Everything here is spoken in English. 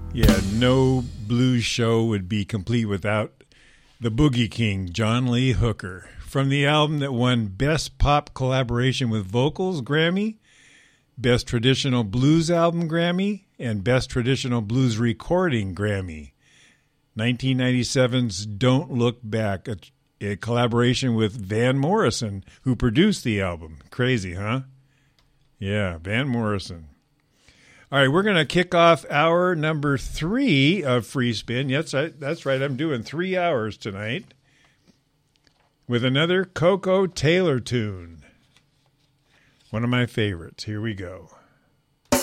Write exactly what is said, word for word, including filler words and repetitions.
Yeah, no blues show would be complete without the Boogie King, John Lee Hooker. From the album that won Best Pop Collaboration with Vocals Grammy, Best Traditional Blues Album Grammy, and Best Traditional Blues Recording Grammy. nineteen ninety-seven's Don't Look Back, a, a collaboration with Van Morrison, who produced the album. Crazy, huh? Yeah, Van Morrison. All right, we're going to kick off hour number three of Free Spin. Yes, I, that's right. I'm doing three hours tonight with another Koko Taylor tune. One of my favorites. Here we go.